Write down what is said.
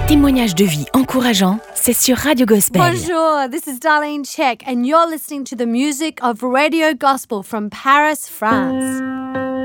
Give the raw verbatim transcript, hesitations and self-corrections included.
témoignages de vie encourageants, c'est sur Radio Gospel. Bonjour, this is Darlene Check and you're listening to the music of Radio Gospel from Paris, France.